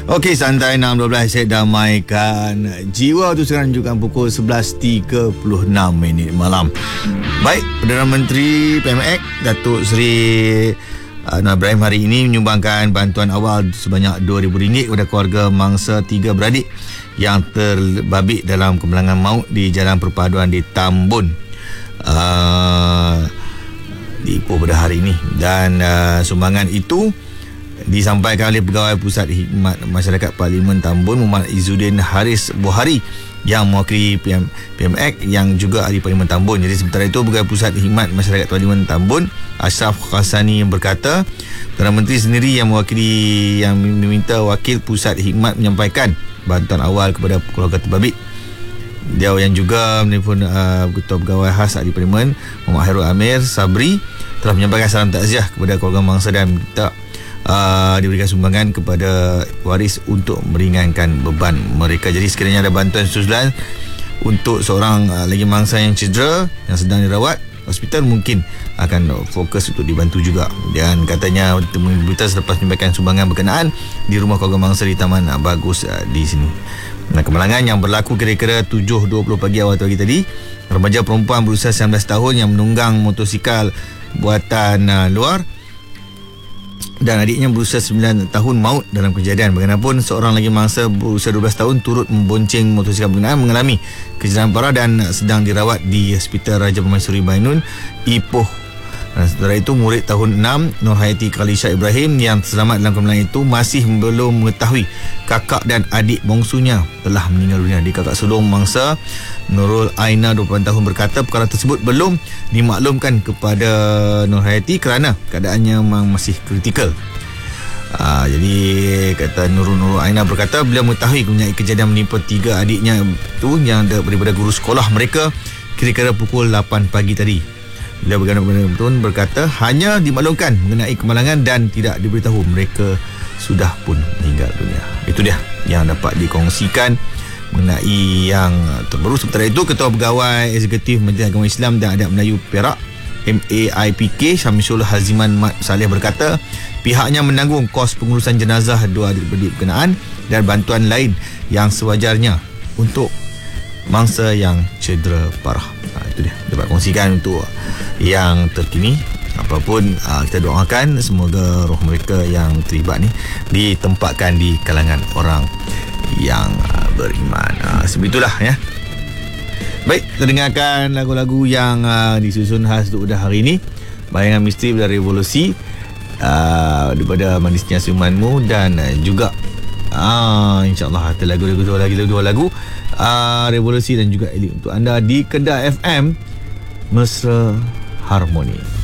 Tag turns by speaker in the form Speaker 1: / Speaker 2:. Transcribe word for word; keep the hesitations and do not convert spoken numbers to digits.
Speaker 1: Okey, santai enam dua belas saya damaikan jiwa tu sekarang juga pukul sebelas tiga puluh enam minit malam. Baik, Perdana Menteri P M X Datuk Seri Anwar Ibrahim hari ini menyumbangkan bantuan awal sebanyak dua ribu ringgit kepada keluarga mangsa tiga beradik yang terbabit dalam kemalangan maut di Jalan Perpaduan di Tambun, uh, di Ipoh pada hari ini. Dan uh, sumbangan itu disampaikan oleh Pegawai Pusat Khidmat Masyarakat Parlimen Tambun Muhammad Izzuddin Haris Buhari yang mewakili P M, P M X yang juga ahli Parlimen Tambun. Jadi sementara itu Pegawai Pusat Khidmat Masyarakat Parlimen Tambun Ashraf Khasani berkata Perdana Menteri sendiri yang mewakili yang meminta Wakil Pusat Khidmat menyampaikan bantuan awal kepada keluarga terbabit. Dia yang juga menelpon uh, Ketua Pegawai Khas Ahli Parlimen Muhammad Hairul Amir Sabri telah menyampaikan salam takziah kepada keluarga mangsa dan minta Uh, diberikan sumbangan kepada waris untuk meringankan beban mereka. Jadi sekiranya ada bantuan susulan untuk seorang uh, lagi mangsa yang cedera yang sedang dirawat hospital, mungkin akan fokus untuk dibantu juga. Dan katanya berita selepas menyampaikan sumbangan berkenaan di rumah keluarga mangsa di Taman uh, Bagus uh, di sini. Nah, kemalangan yang berlaku kira-kira tujuh dua puluh pagi awal pagi tadi, remaja perempuan berusia sembilan belas tahun yang menunggang motosikal buatan uh, luar dan adiknya berusia sembilan tahun maut dalam kejadian. Bagaimanapun seorang lagi mangsa berusia dua belas tahun turut membonceng motosikal berkenaan mengalami kecederaan parah dan sedang dirawat di Hospital Raja Permaisuri Bainun, Ipoh. Dan setelah itu murid tahun enam Nur Hayati Khalisha Ibrahim yang selamat dalam kemalangan itu masih belum mengetahui kakak dan adik bongsunya telah meninggal dunia. Di kakak sulung mangsa Nurul Aina dua puluh tahun berkata perkara tersebut belum dimaklumkan kepada Nur Hayati kerana keadaannya memang masih kritikal. Aa, jadi kata Nurul Nurul Aina berkata beliau mengetahui mengenai kejadian menimpa tiga adiknya itu yang daripada guru sekolah mereka kira-kira pukul lapan pagi tadi. Beliau betul berkata hanya dimaklumkan mengenai kemalangan dan tidak diberitahu mereka sudah pun meninggal dunia. Itu dia yang dapat dikongsikan mengenai yang terbaru. Sementara itu Ketua Pegawai Eksekutif Majlis Agama Islam dan Adat Melayu Perak M A I P K Syamsul Haziman Mat Saleh berkata pihaknya menanggung kos pengurusan jenazah dua adik-beradik berkenaan dan bantuan lain yang sewajarnya untuk mangsa yang cedera parah. Ha, itu dia dapat kongsikan untuk yang terkini. Apapun uh, kita doakan semoga roh mereka yang terlibat ni ditempatkan di kalangan orang yang uh, beriman. Uh, sebegitulah ya. Baik, kita dengarkan lagu-lagu yang uh, disusun khas untuk dah hari ini. Bayangan Misteri dari Revolusi, uh, daripada Manisnya Siumanmu, dan uh, juga uh, insyaAllah ada lagu-lagu dua lagi dua lagu uh, Revolusi dan juga Elit untuk anda di Kedah F M Mesra Harmoni.